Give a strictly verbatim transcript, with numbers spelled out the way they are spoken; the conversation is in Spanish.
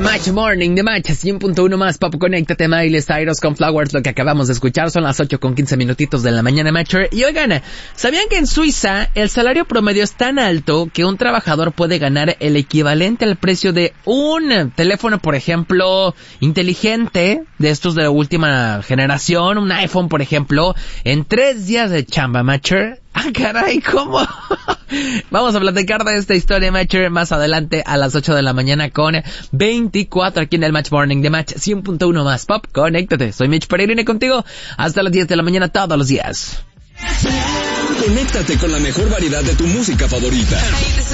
Match Morning de Match, cien punto uno más Pop, conéctate, Miley Cyrus con Flowers. Lo que acabamos de escuchar son las ocho con quince minutitos de la mañana, Matcher. Y oigan, ¿sabían que en Suiza el salario promedio es tan alto que un trabajador puede ganar el equivalente al precio de un teléfono, por ejemplo, inteligente, de estos de última generación, un iPhone, por ejemplo, en tres días de chamba, Matcher? Ah, caray, ¿cómo? Vamos a platicar de esta historia, Matcher, más adelante a las ocho de la mañana con veinticuatro aquí en el Match Morning de Match, cien punto uno más Pop, conéctate. Soy Mitch Peregrine contigo hasta las diez de la mañana todos los días. Conéctate con la mejor variedad de tu música favorita.